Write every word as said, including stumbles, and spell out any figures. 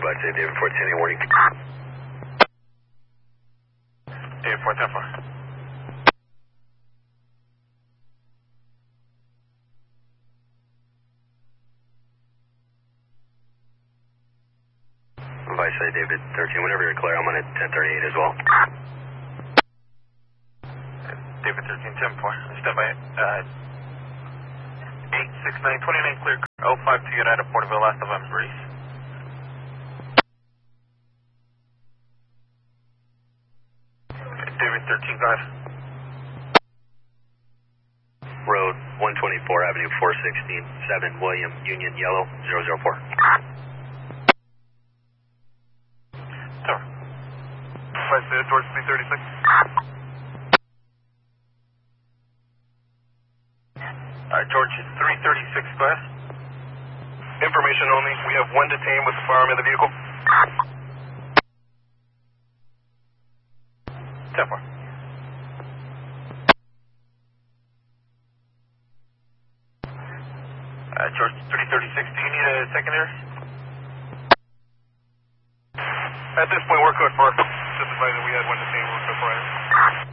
Flight Safe, David fourteen, any warning? David four ten four. Flight Safe, David thirteen, whenever you're clear, I'm on at ten thirty-eight as well. David thirteen ten four, stand by. Uh, eight six nine two nine, clear. oh five two United Porterville, last November breeze. David thirteen five. Road one twenty-four Avenue four sixteen, seven William Union Yellow zero zero four. Tower. Flight Safe, George three thirty-six. Uh, George three thirty-six, go ahead. Information only. We have one detained with the firearm in the vehicle. ten four. Uh, George three thirty-six, do you need a secondary? At this point, we're good for. Just advising we had one detained. We're good for it.